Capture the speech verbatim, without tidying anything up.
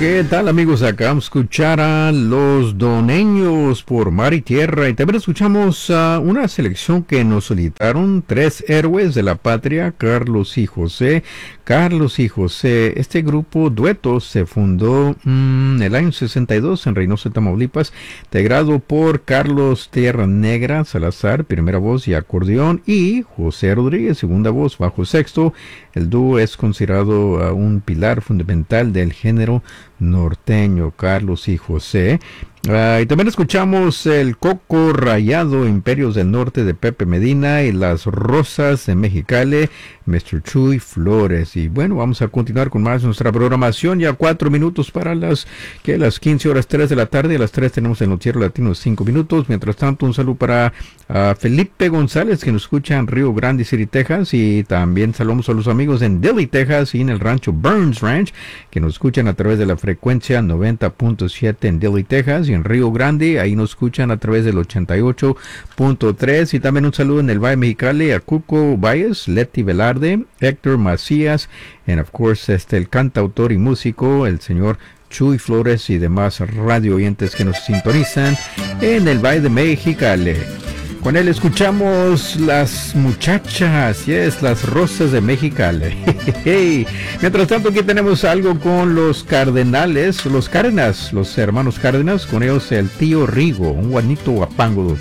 ¿Qué tal, amigos? Acá escuchar a Los Doneños por Mar y Tierra, y también escuchamos uh, una selección que nos solicitaron tres héroes de la patria, Carlos y José. Carlos y José, este grupo dueto se fundó mmm, en el año sesenta y dos en Reynosa, Tamaulipas, integrado por Carlos Tierra Negra Salazar, primera voz y acordeón, y José Rodríguez, segunda voz, bajo sexto. El dúo es considerado uh, un pilar fundamental del género norteño, Carlos y José. Uh, y también escuchamos el Coco Rayado, Imperios del Norte, de Pepe Medina, y Las Rosas de Mexicali, mister Chuy Flores. Y bueno, vamos a continuar con más de nuestra programación. Ya cuatro minutos para las que las quince horas tres de la tarde. A las tres tenemos el noticiero latino cinco minutos. Mientras tanto, un saludo para uh, Felipe González, que nos escucha en Río Grande City, Texas. Y también saludamos a los amigos en Dilley, Texas, y en el rancho Burns Ranch, que nos escuchan a través de la frecuencia noventa punto siete en Dilley, Texas. Y en Río Grande, ahí nos escuchan a través del ochenta y ocho punto tres. Y también un saludo en el Valle Mexicali a Cuco Valles, Leti Velarde, Héctor Macías, and of course este el cantautor y músico, el señor Chuy Flores, y demás radio oyentes que nos sintonizan en el Valle de Mexicali. Con él escuchamos Las Muchachas, yes, Las Rosas de Mexicali. Mientras tanto, aquí tenemos algo con los Cardenales, los Cárdenas, los hermanos Cárdenas, con ellos el Tío Rigo, un guanito guapango.